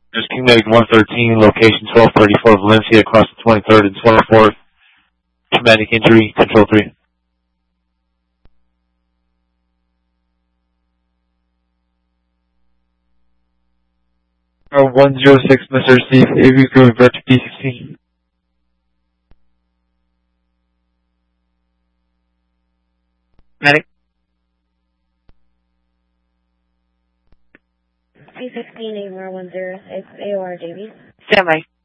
There's King Medic 113, location 1234 Valencia, across the 23rd and 24th. Traumatic injury, control 3. 106, Mr. Steve, AV crew, revert to P16. Medic. P16, AMR 106, AOR, JV. Standby.